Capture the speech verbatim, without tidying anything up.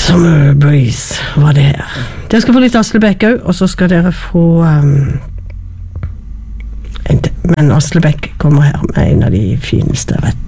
Summer Breeze var det her. Dere skal få litt Aslebekk også, og så skal dere få um, en, men Aslebekk kommer her med en av de fineste rett